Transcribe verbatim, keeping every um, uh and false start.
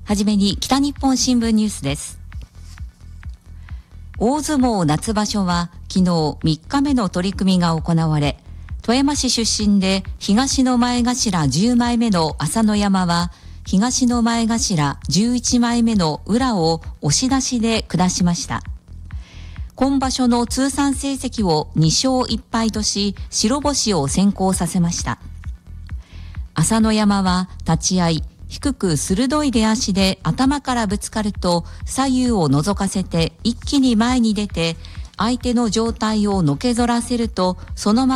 はじめに北日本新聞ニュースです。大相撲夏場所は昨日みっかめの取り組みが行われ、富山市出身で東の前頭じゅうまいめの朝乃山は東の前頭じゅういちまいめの宇良を押し出しで下しました。今場所の通算成績をにしょういっぱいとし、白星を先行させました。朝乃山は立ち合い低く鋭い出足で頭からぶつかると左右を覗かせて一気に前に出て相手の上体をのけぞらせるとそのまま